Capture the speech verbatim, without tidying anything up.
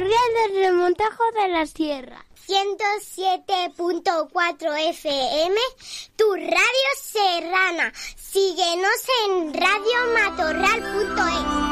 Torreal del Remontajo de la Sierra. ciento siete punto cuatro F M, tu radio serrana. Síguenos en radio matorral punto es.